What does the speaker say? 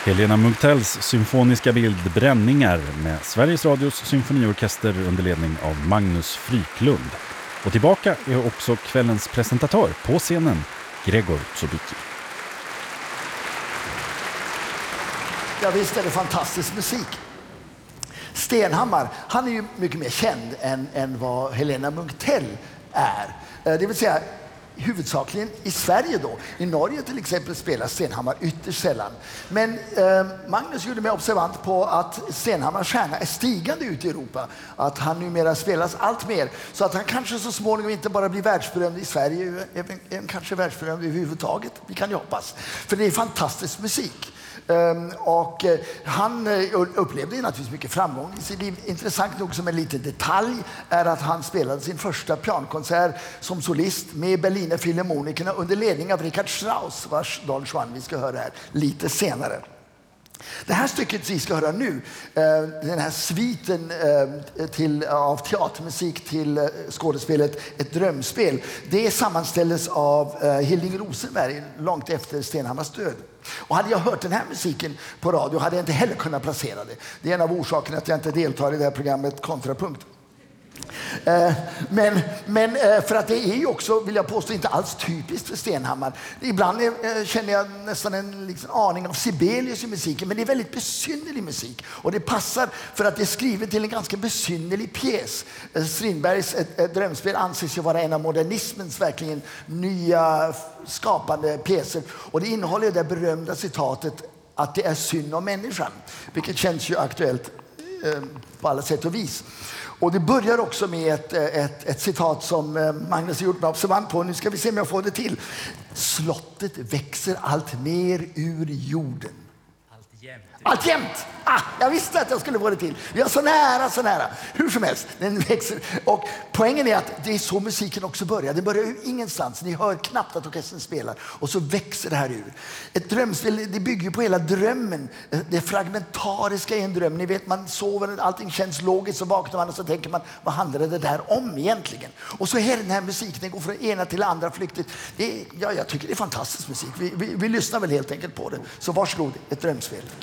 Helena Munktells symfoniska bild Bränningar med Sveriges Radios symfoniorkester under ledning av Magnus Fryklund. Och tillbaka är också kvällens presentatör på scenen, Gregor Zubicki. Ja, visst är det fantastisk musik. Stenhammar, han är ju mycket mer känd än vad Helena Munktell är. Det vill säga huvudsakligen i Sverige då. I Norge till exempel spelar Stenhammar ytterst sällan. Men Magnus gjorde mig observant på att Stenhammars stjärna är stigande ut i Europa. Att han numera spelas allt mer. Så att han kanske så småningom inte bara blir världsberömd i Sverige, även kanske världsberömd överhuvudtaget. Vi kan ju hoppas. För det är fantastisk musik. Och han upplevde naturligtvis mycket framgång i sitt liv. Intressant nog som en liten detalj är att han spelade sin första piankonsert som solist med Berliner Philharmonikerna under ledning av Richard Strauss, vars Don Juan vi ska höra här lite senare. Det här stycket vi ska höra nu, den här sviten av teatermusik till skådespelet Ett drömspel, det sammanställdes av Hilding Rosenberg långt efter Stenhammars död. Och hade jag hört den här musiken på radio hade jag inte heller kunnat placera det. Det är en av orsakerna att jag inte deltar i det här programmet Kontrapunkt. Men för att det är ju också, vill jag påstå, inte alls typiskt för Stenhammar. Ibland känner jag nästan en liksom aning av Sibelius i musiken, men det är väldigt besynnerlig musik. Och det passar för att det är skrivet till en ganska besynnerlig pjäs. Strindbergs Ett drömspel anses ju vara en av modernismens verkligen nya skapande pjäser. Och det innehåller det berömda citatet att det är synd om människan, vilket känns ju aktuellt på alla sätt och vis. Och det börjar också med ett citat som Magnus har gjort mig observant på. Nu ska vi se om jag får det till. Slottet växer allt mer ur jorden. Alltjämt! Jag visste att jag skulle få det till. Vi är så nära. Hur som helst, den växer. Och poängen är att det är så musiken också börjar. Det börjar ju ingenstans. Ni hör knappt att orkestern spelar. Och så växer det här ur. Ett drömspel, det bygger på hela drömmen. Det fragmentariska i en dröm. Ni vet, man sover, allting känns logiskt. Så vaknar man och så tänker man, vad handlar det där om egentligen? Och så är den här musiken, den går från ena till andra flyktigt. Jag tycker det är fantastisk musik. Vi lyssnar väl helt enkelt på det. Så varsågod, Ett drömspel.